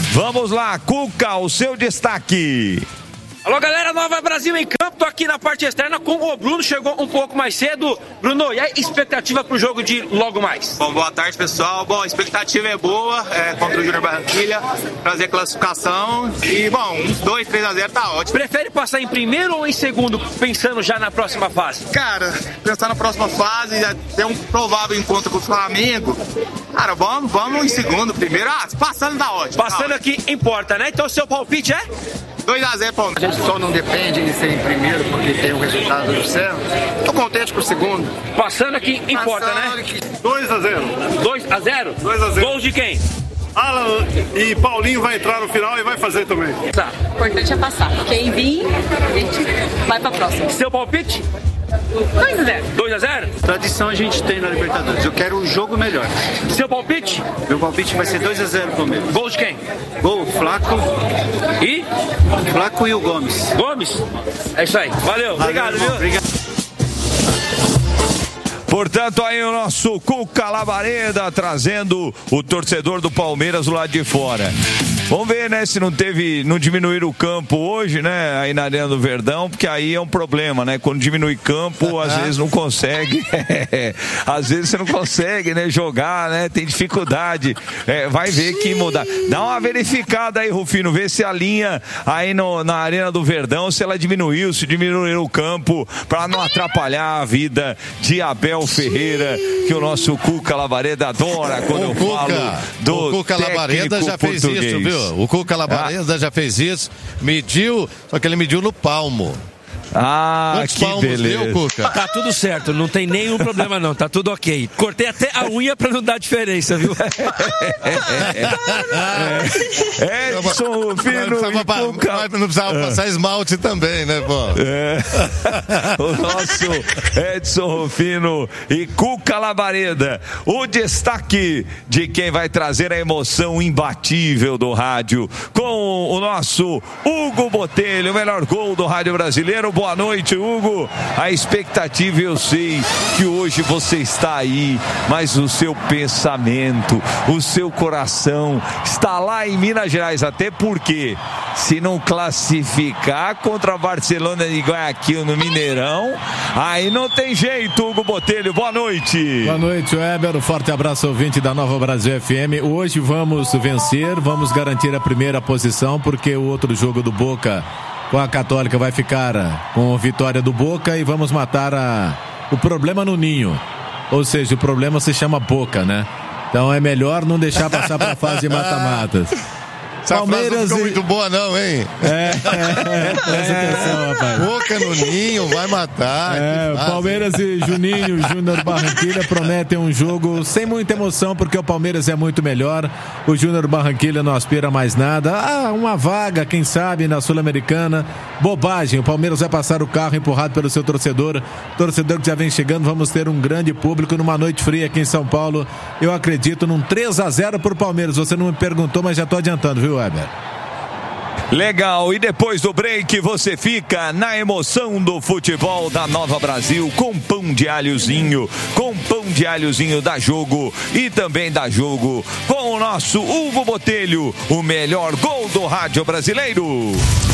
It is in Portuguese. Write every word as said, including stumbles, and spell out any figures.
Vamos lá, Cuca, o seu destaque. Alô, galera, Nova Brasil em campo, tô aqui na parte externa com o Bruno, chegou um pouco mais cedo. Bruno, e a expectativa pro jogo de logo mais? Bom, boa tarde, pessoal. Bom, a expectativa é boa, é, contra o Júnior Barranquilla, trazer classificação e, bom, uns dois, três a zero tá ótimo. Prefere passar em primeiro ou em segundo, pensando já na próxima fase? Cara, pensar na próxima fase, tem um provável encontro com o Flamengo. Cara, vamos, vamos em segundo, primeiro. Ah, passando dá ótimo. Passando tá aqui ótimo. Importa, né? Então o seu palpite é? dois a zero, Palmeiras. A gente só não depende de ser em primeiro porque tem o resultado do céu. Tô contente com o segundo. Passando aqui importa, Passando né? Aqui. dois a zero. dois a zero? dois a zero. Gols de quem? Alan e Paulinho vai entrar no final e vai fazer também. Tá. O importante é passar. Quem vir, a gente vai pra próxima. Seu palpite? dois a zero. dois a zero? Tradição a gente tem na Libertadores. Eu quero um jogo melhor. Seu palpite? Meu palpite vai ser dois a zero Palmeiras. Gol de quem? Gol, Flaco. E? Flaco e o Gomes. Gomes? É isso aí. Valeu. Valeu obrigado, viu? Obrigado. Portanto, aí o nosso Cuca Labareda trazendo o torcedor do Palmeiras do lado de fora. Vamos ver, né, se não teve, não diminuir o campo hoje, né, aí na Arena do Verdão, porque aí é um problema, né, quando diminui campo, às vezes não consegue, às vezes você não consegue, né, jogar, né, tem dificuldade, é, vai ver que mudar. Dá uma verificada aí, Rufino, vê se a linha aí no, na Arena do Verdão, se ela diminuiu, se diminuiu o campo, para não atrapalhar a vida de Abel Ferreira, que o nosso Cuca Labareda adora quando o eu Cuca, falo do o Cuca Labareda já fez português. Isso, viu? O Cuca Labareda ah. já fez isso, mediu, só que ele mediu no palmo. Ah, Quantos que palmos beleza. deu, Cuca? Tá tudo certo, não tem nenhum problema não, tá tudo ok. Cortei até a unha pra não dar diferença, viu? é, Edson, Rufino não, precisava, e Cuca. não precisava é. passar esmalte também, né, pô? É. O nosso Edson Rufino e Cuca Labareda. O destaque de quem vai trazer a emoção imbatível do rádio com o nosso Hugo Botelho, o melhor gol do rádio brasileiro. Boa noite, Hugo. A expectativa, eu sei que hoje você está aí, mas o seu pensamento, o seu coração está lá em Minas Gerais, até porque se não classificar contra a Barcelona de Guayaquil no Mineirão, aí não tem jeito, Hugo Botelho. Boa noite. Boa noite, Weber. Um forte abraço, ouvinte da Nova Brasil F M. Hoje vamos vencer, vamos garantir a primeira posição, porque o outro jogo do Boca com a Católica vai ficar com a vitória do Boca e vamos matar a, o problema no ninho. Ou seja, o problema se chama Boca, né? Então é melhor não deixar passar para a fase de mata-matas. Essa Palmeiras frase não ficou e... muito boa não, hein? É, é, presta é, atenção, rapaz. Boca no ninho, vai matar. É, Palmeiras e Juninho Júnior Barranquilla prometem um jogo sem muita emoção, porque o Palmeiras é muito melhor. O Júnior Barranquilla não aspira mais nada. Ah, uma vaga, quem sabe, na Sul-Americana. Bobagem, o Palmeiras vai passar o carro empurrado pelo seu torcedor. Torcedor que já vem chegando, vamos ter um grande público numa noite fria aqui em São Paulo. Eu acredito num três a zero pro Palmeiras. Você não me perguntou, mas já tô adiantando, viu, Weber? Legal, e depois do break você fica na emoção do futebol da Nova Brasil com pão de alhozinho, com pão de alhozinho da Jogo e também da Jogo com o nosso Hugo Botelho, o melhor gol do rádio brasileiro.